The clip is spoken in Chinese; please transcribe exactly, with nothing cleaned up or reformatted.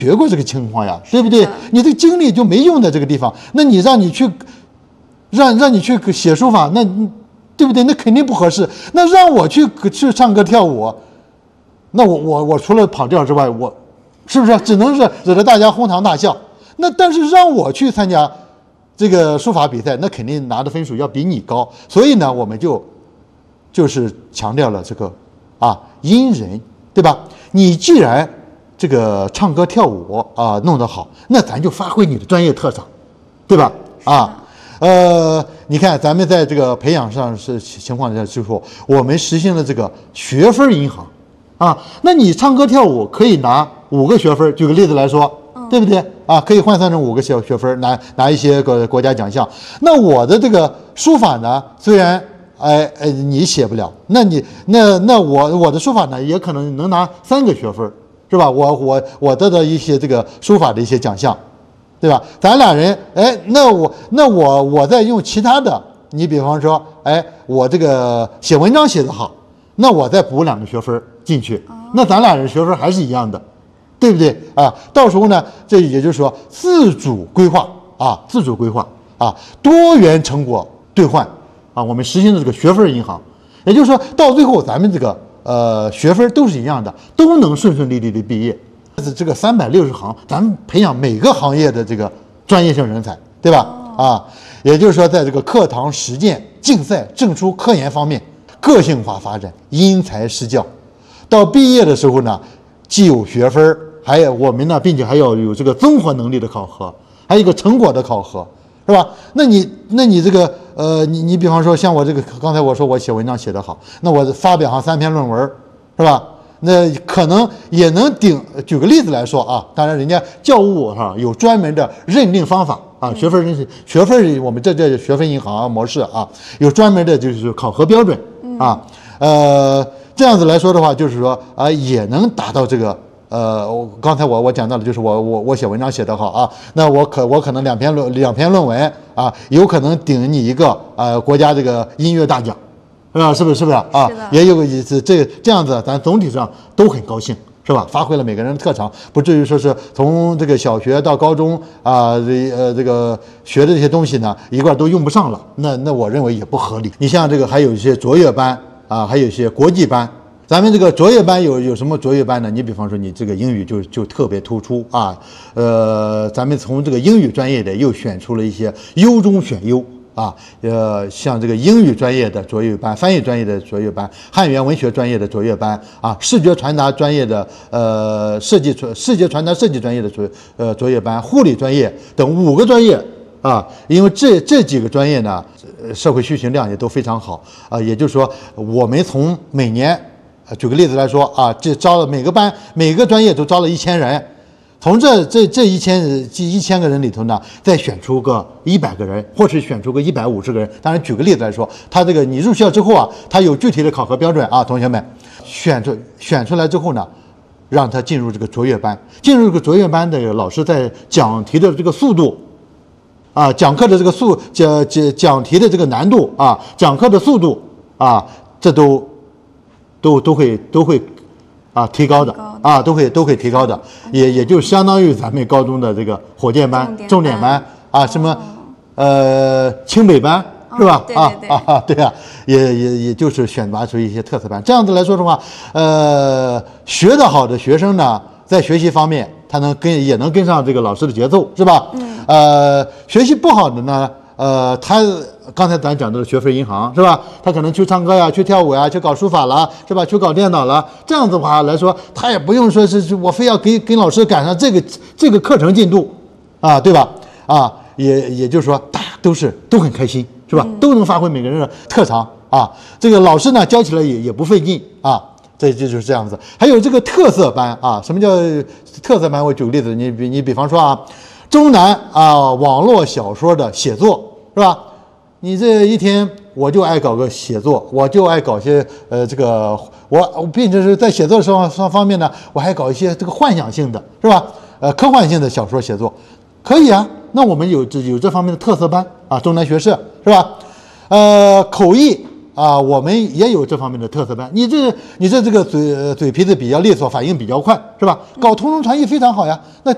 学过这个情况呀，对不对？你的精力就没用在这个地方，那你让你去，让让你去写书法，那对不对？那肯定不合适。那让我去去唱歌跳舞，那我我我除了跑调之外，我是不是只能是惹得大家哄堂大笑？那但是让我去参加这个书法比赛，那肯定拿的分数要比你高。所以呢，我们就就是强调了这个啊因人，对吧？你既然这个唱歌跳舞啊、呃、弄得好，那咱就发挥你的专业特长，对吧？啊，呃，你看咱们在这个培养上是情况下之后，我们实行了这个学分银行，啊，那你唱歌跳舞可以拿五个学分，举个例子来说，对不对？啊，可以换算成五个小学分，拿拿一些个国家奖项。那我的这个书法呢，虽然哎哎你写不了，那你那那我我的书法呢，也可能能拿三个学分。是吧？我我我得到一些这个书法的一些奖项，对吧？咱俩人，哎，那我那我我再用其他的，你比方说，哎，我这个写文章写得好，那我再补两个学分进去，那咱俩人学分还是一样的，对不对啊？到时候呢，这也就是说自主规划啊，自主规划啊，多元成果兑换啊，我们实行的这个学分银行，也就是说到最后咱们这个。呃，学分都是一样的，都能顺顺利利的毕业。这个三百六十行，咱们培养每个行业的这个专业性人才，对吧？啊，也就是说，在这个课堂实践、竞赛、证书、科研方面，个性化发展，因材施教。到毕业的时候呢，既有学分，还有我们呢，并且还要有这个综合能力的考核，还有一个成果的考核，是吧？那你，那你这个。呃，你你比方说像我这个，刚才我说我写文章写得好，那我发表上三篇论文，是吧？那可能也能顶。举个例子来说啊，当然人家教务哈、啊、有专门的认定方法啊，学分认识学分，我们这这学分银行、啊、模式啊，有专门的就是考核标准啊，呃，这样子来说的话，就是说啊，也能达到这个。呃，我刚才我我讲到的就是我我我写文章写得好啊，那我可我可能两篇论两篇论文啊，有可能顶你一个呃国家这个音乐大奖，是吧？是不是？是不是啊？ 是的。 也有个意思，这这样子，咱总体上都很高兴，是吧？发挥了每个人的特长，不至于说是从这个小学到高中啊，这呃这个学的这些东西呢，一块都用不上了，那那我认为也不合理。你像这个还有一些卓越班啊，还有一些国际班。咱们这个卓越班有有什么卓越班呢？你比方说你这个英语就就特别突出啊，呃，咱们从这个英语专业的又选出了一些优中选优啊，呃，像这个英语专业的卓越班、翻译专业的卓越班、汉语言文学专业的卓越班啊，视觉传达专业的呃设计传视觉传达设计专业的卓呃卓越班、护理专业等五个专业啊，因为这这几个专业呢，社会需求量也都非常好啊，也就是说我们从每年。举个例子来说啊，这招了每个班每个专业都招了一千人，从这这这一千这一千个人里头呢，再选出个一百个人，或是选出个一百五十个人。当然，举个例子来说，他这个你入校之后啊，他有具体的考核标准啊，同学们选出选出来之后呢，让他进入这个卓越班。进入这个卓越班的老师在讲题的这个速度啊，讲课的这个速讲讲讲题的这个难度啊，讲课的速度啊，这都。都都会都会，啊提高的啊都会都会提高的，也也就相当于咱们高中的这个火箭班、重点班啊，什么呃清北班是吧？啊啊对啊，也也也就是选拔出一些特色班。这样子来说的话，呃，学得好的学生呢，在学习方面他能跟也能跟上这个老师的节奏，是吧？嗯。呃，学习不好的呢，呃，他。刚才咱讲的学分银行是吧？他可能去唱歌呀，去跳舞呀，去搞书法了，是吧？去搞电脑了，这样子的话来说，他也不用说是我非要给跟老师赶上这个这个课程进度，啊，对吧？啊，也也就是说，大家都是都很开心，是吧？都能发挥每个人的特长啊。这个老师呢，教起来也也不费劲啊。这这就是这样子。还有这个特色班啊，什么叫特色班？我举个例子，你比你比方说啊，中南啊网络小说的写作是吧？你这一天我就爱搞个写作，我就爱搞些呃这个我并且是在写作上上方面呢，我还搞一些这个幻想性的是吧？呃科幻性的小说写作，可以啊。那我们有这有这方面的特色班啊，中南学社是吧？呃口译啊，我们也有这方面的特色班。你这你这这个嘴嘴皮子比较利索，反应比较快是吧？搞通融传译非常好呀。那